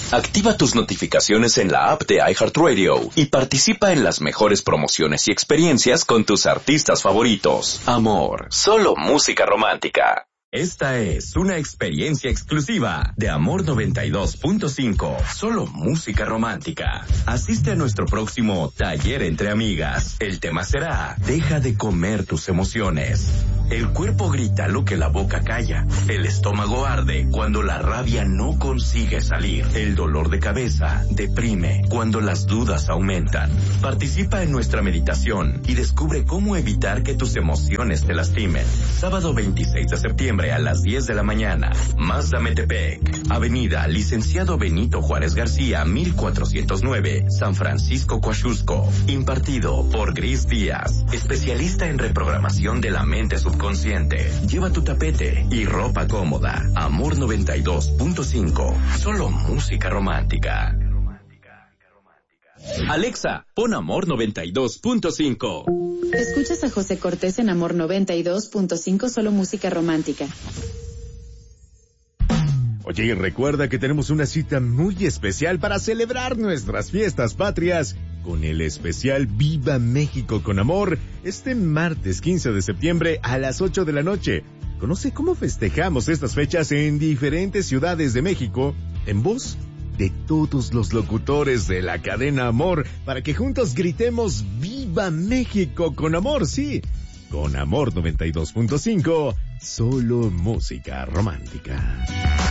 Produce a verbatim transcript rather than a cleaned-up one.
Activa tus notificaciones en la app de iHeartRadio y participa en las mejores promociones y experiencias con tus artistas favoritos. Amor, solo música romántica. Esta es una experiencia exclusiva de Amor noventa y dos punto cinco, solo música romántica. Asiste a nuestro próximo taller entre amigas. El tema será, deja de comer tus emociones. El cuerpo grita lo que la boca calla. El estómago arde cuando la rabia no consigue salir. El dolor de cabeza deprime cuando las dudas aumentan. Participa en nuestra meditación y descubre cómo evitar que tus emociones te lastimen. Sábado veintiséis de septiembre a las diez de la mañana. Mazda Metepec, Avenida Licenciado Benito Juárez García, mil cuatrocientos nueve, San Francisco Coaxusco. Impartido por Gris Díaz, especialista en reprogramación de la mente subconsciente. Lleva tu tapete y ropa cómoda. Amor noventa y dos punto cinco, solo música romántica. Alexa, pon Amor noventa y dos punto cinco. Escuchas a José Cortés en Amor noventa y dos punto cinco, solo música romántica. Oye, y recuerda que tenemos una cita muy especial para celebrar nuestras fiestas patrias con el especial Viva México con Amor este martes quince de septiembre a las ocho de la noche. Conoce cómo festejamos estas fechas en diferentes ciudades de México en voz de todos los locutores de la cadena Amor, para que juntos gritemos ¡Viva México con Amor! Sí, con Amor noventa y dos punto cinco, solo música romántica.